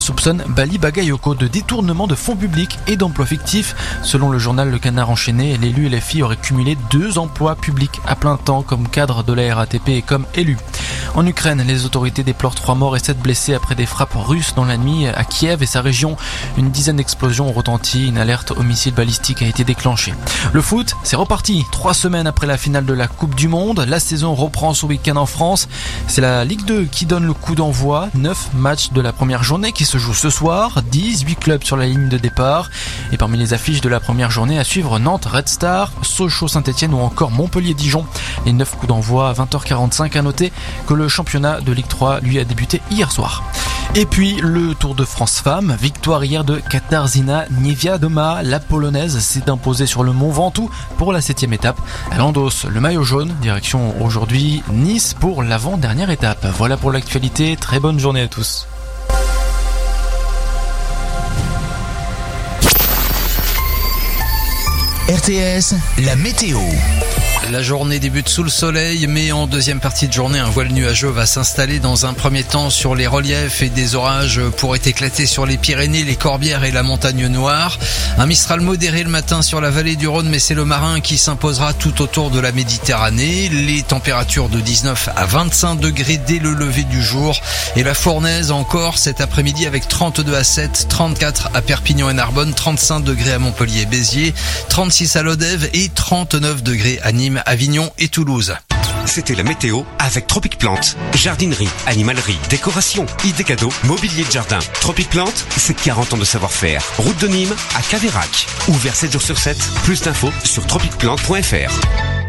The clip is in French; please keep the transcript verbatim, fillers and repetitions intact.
soupçonne Bali Bagayoko de détournement de fonds publics et d'emplois fictifs. Selon le journal Le Canard enchaîné, l'élu L F I aurait cumulé deux emplois publics à plein temps comme cadre de la R A T P et comme élu. En Ukraine, les autorités déplorent trois morts et sept blessés après des frappes russes dans la nuit à Kiev et sa région. Une dizaine d'explosions ont retenti, une alerte au missile balistique a été déclenchée. Le foot, c'est reparti. Trois semaines après la finale de la Coupe du Monde, la saison reprend ce week-end en France. C'est la Ligue deux qui donne le coup d'envoi. Neuf matchs de la première journée qui se jouent ce soir. dix-huit clubs sur la ligne de départ. Et parmi les affiches de la première journée à suivre, Nantes Red Star, Sochaux Saint-Etienne ou encore Montpellier Dijon. Les neuf coups d'envoi à vingt heures quarante-cinq. À noter que le championnat de Ligue trois lui a débuté hier soir. Et puis le Tour de France Femmes, victoire hier de Katarzyna Niewiadoma. La Polonaise s'est imposée sur le Mont Ventoux pour la septième étape. Elle endosse le maillot jaune, direction aujourd'hui Nice pour l'avant-dernière étape. Voilà pour l'actualité, très bonne journée à tous. R T S, la météo. La journée débute sous le soleil, mais en deuxième partie de journée, un voile nuageux va s'installer dans un premier temps sur les reliefs et des orages pourraient éclater sur les Pyrénées, les Corbières et la Montagne Noire. Un Mistral modéré le matin sur la vallée du Rhône, mais c'est le marin qui s'imposera tout autour de la Méditerranée. Les températures de dix-neuf à vingt-cinq degrés dès le lever du jour. Et la fournaise encore cet après-midi avec trente-deux à Sète, trente-quatre à Perpignan et Narbonne, trente-cinq degrés à Montpellier et Béziers, trente-six à Lodève et trente-neuf degrés à Nîmes, Avignon et Toulouse. C'était la météo avec Tropic Plante. Jardinerie, animalerie, décoration, idées cadeaux, mobilier de jardin. Tropic Plante, c'est quarante ans de savoir-faire. Route de Nîmes à Caveyrac. Ouvert sept jours sur sept. Plus d'infos sur tropic plante point f r.